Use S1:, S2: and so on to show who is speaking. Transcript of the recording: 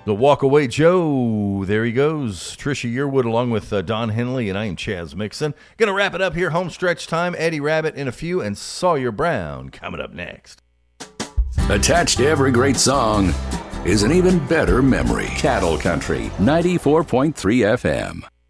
S1: The Walkaway Joe, there he goes. Trisha Yearwood along with Don Henley, and I am Chaz Mixon. Gonna wrap it up here, home stretch time. Eddie Rabbit in a few, and Sawyer Brown coming up next.
S2: Attached to every great song is an even better memory. Cattle Country, 94.3 FM.